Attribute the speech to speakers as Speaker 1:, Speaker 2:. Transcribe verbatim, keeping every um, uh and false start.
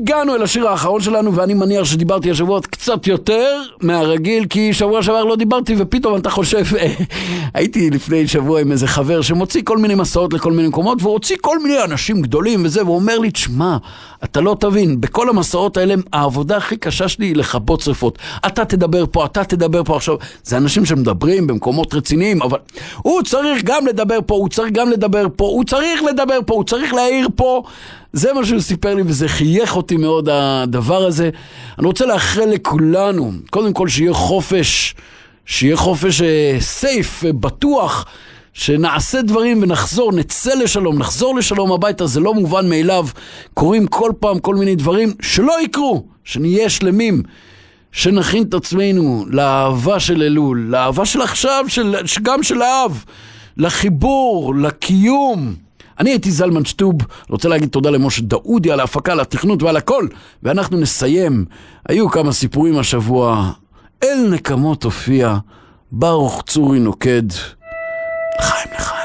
Speaker 1: הגענו אל השיר האחרון שלנו, ואני מניח שדיברתי השבוע קצת יותר מהרגיל, כי שבוע שעבר לא דיברתי, ופתאום אתה חושב, הייתי לפני שבוע עם איזה חבר שמוציא כל מיני מסעות לכל מיני מקומות, והוא הוציא כל מיני אנשים גדולים וזה, והוא אומר לי, תשמע, אתה לא תבין, בכל המסעות האלה, העבודה הכי קשה שלי היא לכבות שריפות. אתה תדבר פה, אתה תדבר פה עכשיו. זה אנשים שמדברים במקומות רציניים, אבל הוא צריך גם לדבר פה, הוא צריך גם לדבר פה, הוא צריך לדבר פה, הוא צריך להעיר פה. זה מה שהוא סיפר לי, וזה חייך אותי מאוד הדבר הזה. אני רוצה לאחל לכולנו, קודם כל שיהיה חופש, שיהיה חופש סייף, בטוח, שנעשה דברים ונחזור, נצא לשלום, נחזור לשלום הביתה, זה לא מובן מאליו. קוראים כל פעם כל מיני דברים שלא יקרו, שנהיה שלמים, שנכין את עצמנו לאהבה של אלול, לאהבה של עכשיו, של, גם של האב, לחיבור, לקיום. אני הייתי זלמן שטוב, רוצה להגיד תודה למשה דאודי על ההפקה, על התכנות ועל הכל, ואנחנו נסיים. היו כמה סיפורים השבוע. אל נקמות הופיע ברוך צורי נוקד. לחיים לחיים.